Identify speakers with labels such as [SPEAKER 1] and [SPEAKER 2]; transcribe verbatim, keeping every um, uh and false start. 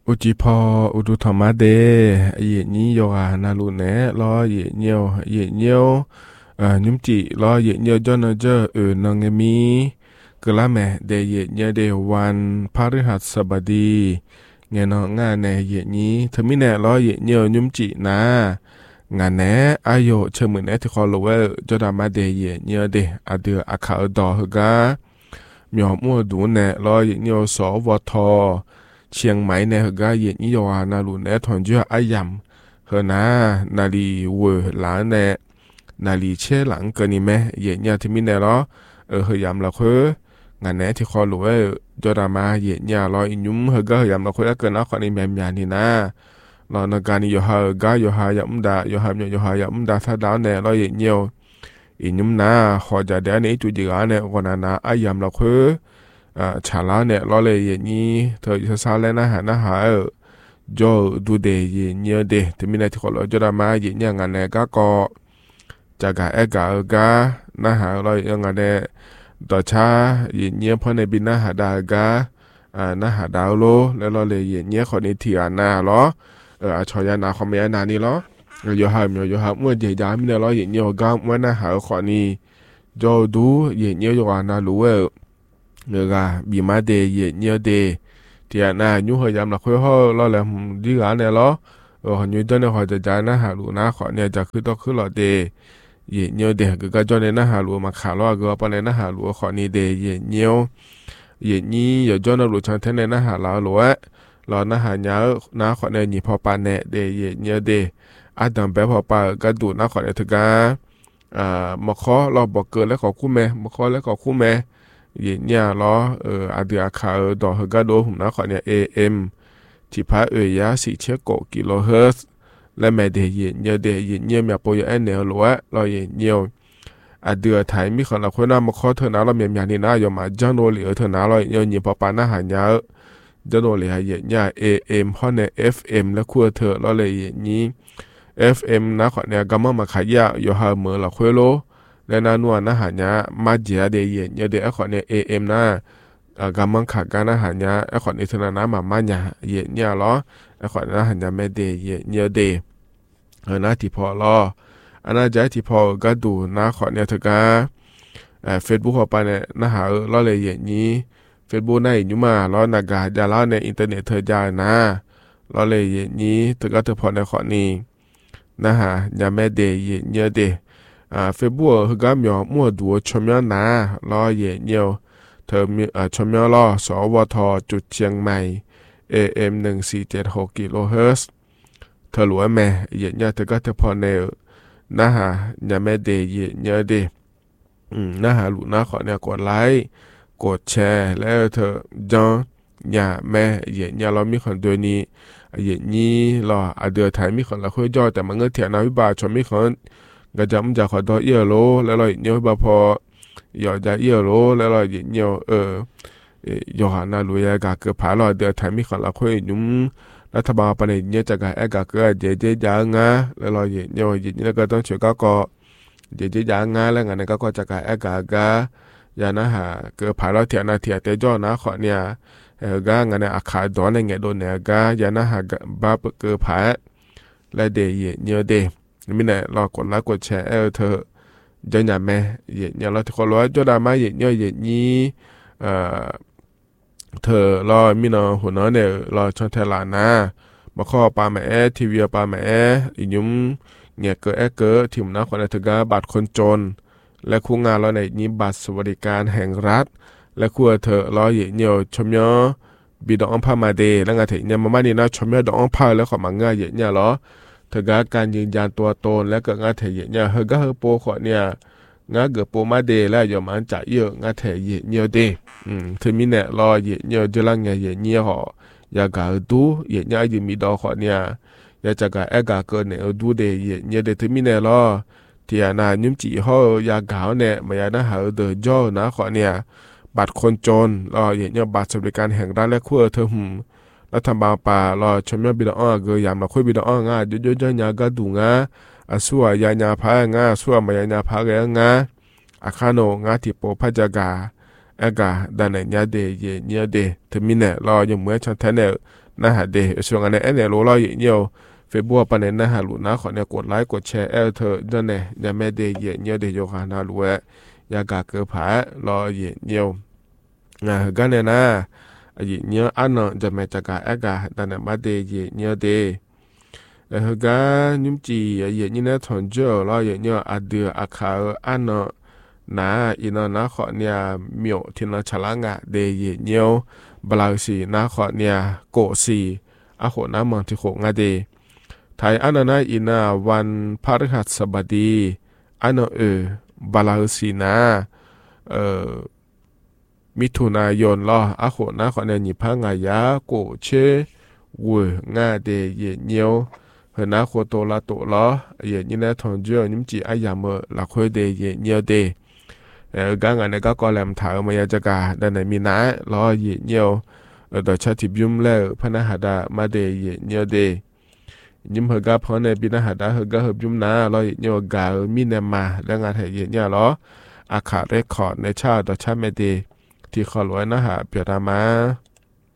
[SPEAKER 1] อุจิพออุดุธรรมะเดเยนี้โยอานาลูเนล้อเยเนียวเยเนียวเอ่อยุมจิล้อเยเนียวจอนเจอเออนางเงมีกะละแมเดเยเนียเดวันพฤหัสบดีเงนองาเนเยนี้ทมิแนล้อเยเนียวยุมจินางานแนอายุเชมือเนที่คอลเวจอดามาเดเยเนียเดอเดืออาคาดอฮกามีหอมัวดูเนล้อเยเนียวสวทเชียงใหม่ในฮกาเยนี่ยอนาลูเนถอนเจืออายำเฮนานาลีเวหลานเนนาลีเชหลังเกินิเมเยเนี่ยที่มีเนล้อเออเฮยำละคืองานแนที่คอลเวจอดามาเยเนี่ยล้ออินุมฮกาเฮยำละคือเกินเอาคนนี้แม่มยานี่นะลอนการนิยฮากายฮายำดายฮามยฮายำดาซาดาวเนล้อเยเนี่ยอินุมนาขอจะเดี๋ยวนี้จุดจีกันเนวันนั้นอายำละคืออ่าชาลาเนี่ยล้อเลยอย่างนี้เธอจะซาเลนะหานะหาเออจอดูเดยเนียเดที่มีในที่ขอเราจะได้มาอย่างนี้งานเนี่ยก็ก็จากการเอกาเอกานะหาเราอย่างงานเนี่ยต่อชาอย่างนี้เพราะในบินนะหาดากาอ่านะหาดาวโลแล้วเราเลยอย่างนี้คนนี้ที่อ่านาล้อเออชอยานาคอมเมนานี่ล้อยอหามยอหามเมื่อเดียดามีในล้ออย่างนี้ก็เมื่อนะหาคนนี้จอดูอย่างนี้อยู่อ่านารู้เออเงกาบีมาเดเยเนียเดที่อ่ะนะยูเหยามละค่อยฮอล้อแหลมดีกาเนี่ยล้อเออหันยูตอนเนี่ยฮอจะจ่ายนะหาลูนะขอเนี่ยจะคือต้องคือหลอเดเยเนียเดก็ก็จอเนี่ยนะหาลูมาขาล้อก็ปะเนี่ยนะหาลูขอนี่เดเยเนียวเยนี่อย่าจอนะลูชันเทเนี่ยนะหาลาลัวล้อนะหาญานะขอเนี่ยนี่พอปานเนี่ยเดเยเนียเดอาดัมแบบพอปากระดูนะขอเนี่ยถึกาอ่ามะขอเราบอกเกินแล้วขอคู่แม่มะขอแล้วขอคู่แม่เย็นเนี่ยล้อเอออาเดียคาเออดอกเฮกาโดผมนะขอเนี่ย เอ เอ็ม ที่พาเอยาสี่เชือกกิโลเฮิรตซ์และแม่เดียเย็นเนี่ยเดียเย็นเนี่ยมีโปรยแอนเนลลัวเราเย็นเนี่ยอาเดือไทยมีคนละคนน่ามาขอเธอนะเราเมียมีนี่นะยอมมาจังโนเหลือเธอนะเราเย็นพอปานะหายาจังโนเหลือเย็นเนี่ย เอ เอ็ม เพราะเนี่ย เอฟ เอ็ม และขั้วเธอเราเลยเย็นนี้ เอฟ เอ็ม นะขอเนี่ยกำมามาขายยาอยู่หาเมื่อละคุยโลและนานัวนะหายามาเจียเดียเย็นเนี่ยเดียขอเนี่ย เอ เอ็ม นะกำมังขาการนะหายาไอขอนอิทนานะมามาเนี่ยเย็นเนี่ยล้อไอขอนนะหายาไม่เดียเย็นเนี่ยเดียเออนะที่พอล้ออันนั้นใจที่พอก็ดูนะขอเนี่ยเธอก็เอ่อเฟซบุ๊กเข้าไปเนี่ยนะหาล้อเลยเย็นนี้เฟซบุ๊กในอยู่มาล้อนากาจะล้อในอินเทอร์เน็ตเธอจะนะล้อเลยเย็นนี้เธอก็เธอพอในขอนี้นะฮะยาแม่เดยเยเดอ่าเฟซบุ๊กเฮก็มีมั่วดูชมยนาล้อเยเนียวเธอมีอ่าชมยล้อสวทจุดเชียงใหม่ เอ เอ็ม หนึ่งสี่เจ็ดหกกิโลเฮิรตซ์เธอรู้ไหมเยเนี่ยเธอก็เธอพอในนะฮะยาแม่เดยเยเดอืมนะฮะลูกนะขอเนี่ยกดไลค์กดแชร์แล้วเธอจอนยาแม่เยเนี่ยเรามีคนตัวนี้เย็นนี้รออาเดือไทยมีคนละคุยจอแต่มันเงือเถียนาวิบาชมมีคนก็จะมันจะขอตัวเอียโลแล้วเราเนียวบาพอหยอดจะเอียโลแล้วเราเนียวเออยอหานาลุยกาเกือบผาเราเดือไทยมีคนละคุยยุ่มรัฐบาลปนเนี่ยจะกาแอกาเกือเจเจจางาแล้วเราเนียวเย็นนี้ก็ต้องช่วยก็ก็เจเจจางาแล้วงานนั้นก็จะกาแอกากายานะหาเกือบผาเราเถียนาเถียแต่จอนะขอเนี่ยเออกางานอาคาดอนเงี้ยโดนเนี่ยกายานะหาบาเปเกอผาและเดยเนียเดมิเนี่ยรอกดไลค์กดแชร์เออเธอจะอย่าแม่เยเนี่ยเราทุกคนรู้ว่าจอดามาเยเนี่ยเยนี้เอ่อเธอรอมินอหัวน้อเนี่ยรอชนเทลานะมาข้อปาแม่ทีวีปาแม่อียุ่มเนี่ยเกอเอเกอทีมนักคนในถึงบัตรคนจนและคู่งานเราในนี้บัตรสวัสดิการแห่งรัฐและคู่เธอรอเยเนี่ยชมยอบีดองพามาเดแล้วไงเถอะเนี่ยมามานี่นะชมยอดองพาแล้วขอมาง่ายเยเนี่ยเหรอเธอการยืนยันตัวตนและก็งาเถยเนี่ยเฮก็เฮโปขอเนี่ยงาเกิดโปมาเดแล้วยอมอันจะเยอะงาเถยเนี่ยเดอืมถึงมีเนี่ยรอเยเนี่ยจะลังเนี่ยเนี่ยหอยากาดูเยเนี่ยยืมมีดอกขอเนี่ยอยากจะกาเอกาเกินเนี่ยดูเดเยเนี่ยเดถึงมีเนี่ยรอที่นายุ่มจีห่อยากาเนี่ยมายานะหาเดอจ่อนะขอเนี่ยบัตรคนจนรอเยเนี่ยบัตรสวัสดิการแห่งรัฐและขั้วเธอหุ่มรัฐบาลป่ารอชมยบิดอ้อเกยามเราคุยบิดอ้องาเยอะๆๆยากาดูงาอาสัวยาญาพางาสัวมายาญาพาเกงาอาคาโนงาที่โปพัจกาเอกาดานญาเดเยเนเดทมิเนรอยังเหมือนชันแทเนนะฮะเดช่วงอันนี้เนี่ยรู้รอเยี่ยวเฟซบุ๊กปนเนี่ยนะฮะรู้นะขอเนี่ยกดไลค์กดแชร์เอลเธอนั่นเนี่ยอย่าแม่เดเยี่ยวเดโยคานารู้เอยากาเกือผารอเยี่ยวนะกันเนี่ยนะเยี่ยวอันนั้นจะแม่จะกาเอกาแต่เนี่ยมาเดเยี่ยวเดเออกันยุ่มจีเยี่ยนี่นะทอนเจอรอเยี่ยวอเดืออาคาอันนั้นนะอินนะขอเนี่ยมีอที่น่าฉลางะเดเยี่ยวบลาสีนะขอเนี่ยโกสีอาโหน้ำมันที่โคงาเดไทยอันนั้นอินาวันพฤหัสบดีอันนั้นเออบลาสีนะเอ่อมิถุนายนล้ออาโหนะขอเนี่ยหยิบพังงายาโกเชวงาเดเยี่ยวเฮนะโคโตลาโตล้อเยี่ยนี่นะทอนเจอนิมจีอายามเอละคุยเดเยี่ยวเดเออการงานเนี่ยก็กอแลมถามมายาจากาดันไหนมีน้าล้อเยี่ยวเออต่อชาติบิมเล่พนักหาดามาเดเยี่ยวเดยิมเฮกาพอในปีนาหาดาเฮกาเฮบิมน้าล้อเยี่ยวกามีเนมาแล้วงานเหตุเนี่ยล้ออาคาเรคคอร์ดในชาติต่อชาติเมเดที่ขอรวยนะฮะเปียรามา